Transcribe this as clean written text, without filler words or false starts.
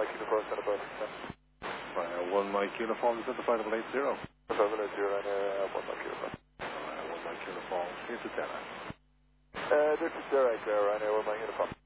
Mike Uniform, Santa Barbara. Ryanair 1 Mike Uniform, is that the final 80? 580, Ryanair 1 Mike Uniform. Ryanair 1 Mike Uniform, here's the 10. This is Derek, Ryanair 1 Mike Uniform.